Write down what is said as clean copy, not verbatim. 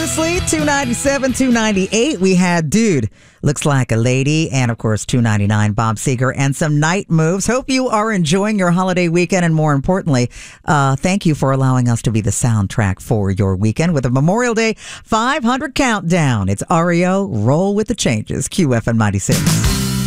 Loosely, 297, 298. We had Dude, Looks Like a Lady, and of course, 299, Bob Seger, and some Night Moves. Hope you are enjoying your holiday weekend, and more importantly, thank you for allowing us to be the soundtrack for your weekend with a Memorial Day 500 countdown. It's REO, Roll with the Changes, QFM 96.